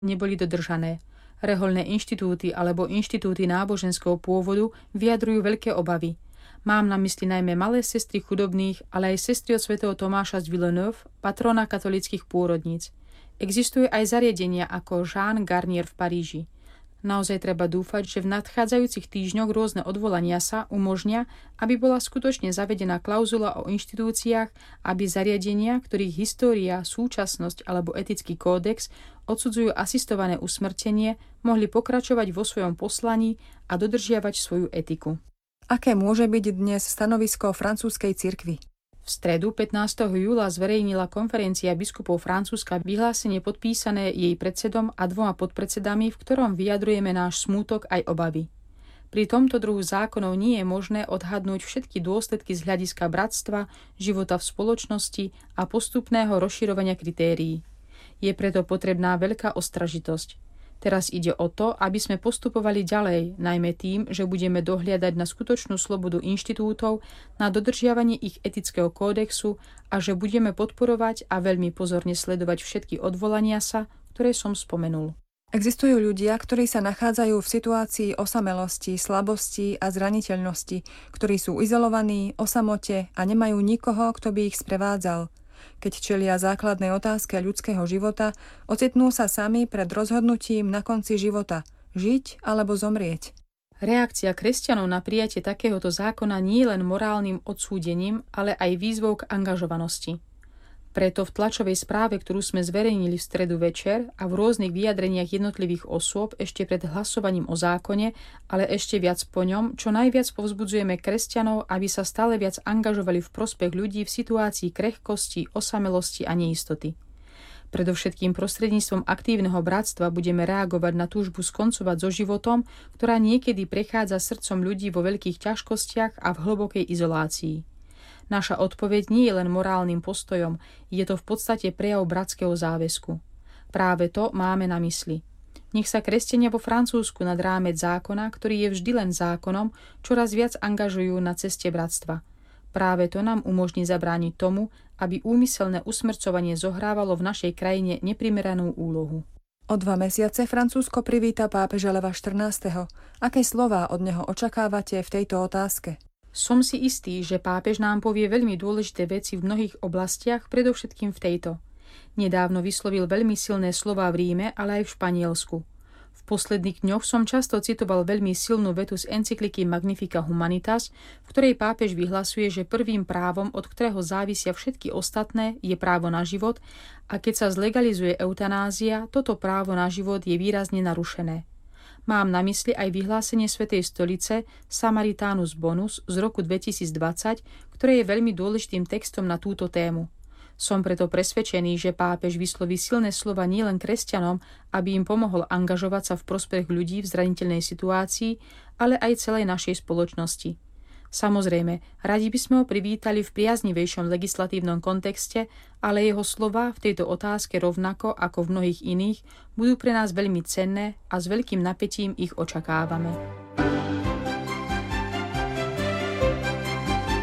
neboli dodržané. Rehoľné inštitúty alebo inštitúty náboženského pôvodu vyjadrujú veľké obavy. Mám na mysli najmä malé sestry chudobných, ale aj sestry od svätého Tomáša z Villeneuve, patrona katolíckych pôrodníc. Existujú aj zariadenia ako Jean Garnier v Paríži. Naozaj treba dúfať, že v nadchádzajúcich týždňoch rôzne odvolania sa umožnia, aby bola skutočne zavedená klauzula o inštitúciách, aby zariadenia, ktorých história, súčasnosť alebo etický kódex odsudzujú asistované usmrtenie, mohli pokračovať vo svojom poslaní a dodržiavať svoju etiku. Aké môže byť dnes stanovisko francúzskej cirkvi? V stredu 15. júla zverejnila konferencia biskupov Francúzska vyhlásenie podpísané jej predsedom a 2 podpredsedami, v ktorom vyjadrujeme náš smútok aj obavy. Pri tomto druhu zákonov nie je možné odhadnúť všetky dôsledky z hľadiska bratstva, života v spoločnosti a postupného rozširovania kritérií. Je preto potrebná veľká ostražitosť. Teraz ide o to, aby sme postupovali ďalej, najmä tým, že budeme dohliadať na skutočnú slobodu inštitútov, na dodržiavanie ich etického kódexu a že budeme podporovať a veľmi pozorne sledovať všetky odvolania sa, ktoré som spomenul. Existujú ľudia, ktorí sa nachádzajú v situácii osamelosti, slabosti a zraniteľnosti, ktorí sú izolovaní, o samote a nemajú nikoho, kto by ich sprevádzal. Keď čelia základnej otázke ľudského života, ocitnú sa sami pred rozhodnutím na konci života – žiť alebo zomrieť. Reakcia kresťanov na prijatie takéhoto zákona nie je len morálnym odsúdením, ale aj výzvou k angažovanosti. Preto v tlačovej správe, ktorú sme zverejnili v stredu večer a v rôznych vyjadreniach jednotlivých osôb ešte pred hlasovaním o zákone, ale ešte viac po ňom, čo najviac povzbudzujeme kresťanov, aby sa stále viac angažovali v prospech ľudí v situácii krehkosti, osamelosti a neistoty. Predovšetkým prostredníctvom aktívneho bratstva budeme reagovať na túžbu skoncovať so životom, ktorá niekedy prechádza srdcom ľudí vo veľkých ťažkostiach a v hlbokej izolácii. Naša odpoveď nie je len morálnym postojom, je to v podstate prejav bratského záväzku. Práve to máme na mysli. Nech sa kresťania vo Francúzsku nad rámec zákona, ktorý je vždy len zákonom, čoraz viac angažujú na ceste bratstva. Práve to nám umožní zabrániť tomu, aby úmyselné usmrcovanie zohrávalo v našej krajine neprimeranú úlohu. O 2 mesiace Francúzsko privíta pápeža Leva XIV. Aké slová od neho očakávate v tejto otázke? Som si istý, že pápež nám povie veľmi dôležité veci v mnohých oblastiach, predovšetkým v tejto. Nedávno vyslovil veľmi silné slová v Ríme, ale aj v Španielsku. V posledných dňoch som často citoval veľmi silnú vetu z encykliky Magnifica Humanitas, v ktorej pápež vyhlasuje, že prvým právom, od ktorého závisia všetky ostatné, je právo na život a keď sa zlegalizuje eutanázia, toto právo na život je výrazne narušené. Mám na mysli aj vyhlásenie Svätej stolice Samaritanus Bonus z roku 2020, ktoré je veľmi dôležitým textom na túto tému. Som preto presvedčený, že pápež vysloví silné slova nielen kresťanom, aby im pomohol angažovať sa v prospech ľudí v zraniteľnej situácii, ale aj celej našej spoločnosti. Samozrejme, radi by sme ho privítali v priaznivejšom legislatívnom kontexte, ale jeho slová v tejto otázke rovnako ako v mnohých iných budú pre nás veľmi cenné a s veľkým napätím ich očakávame.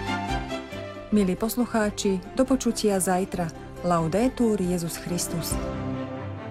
Milí poslucháči, do počutia zajtra. Laudetur Jesus Christus.